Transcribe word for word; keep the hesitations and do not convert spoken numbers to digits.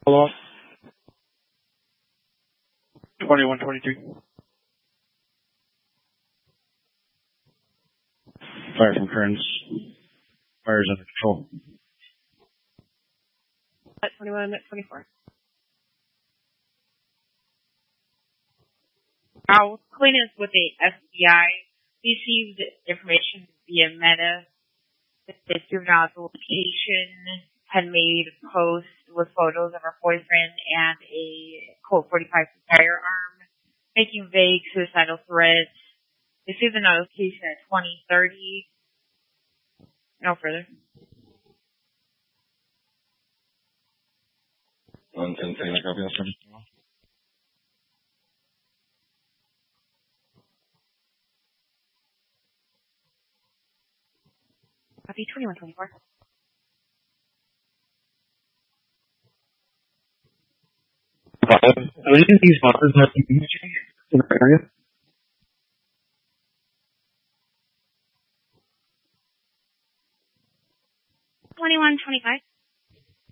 Follow up. twenty-one twenty-three. Fire from Kearns. Fire is under control. At twenty-one twenty-four. Our cleaners with the F B I received information via Meta that the juvenile's location had made a post with photos of her boyfriend and a Colt forty-five firearm, making vague suicidal threats. Received the notification at twenty thirty. No further. One ten ten, I copy that. Copy twenty-one twenty-four. Do any of these boxes have imaging in our area? twenty-one twenty-five.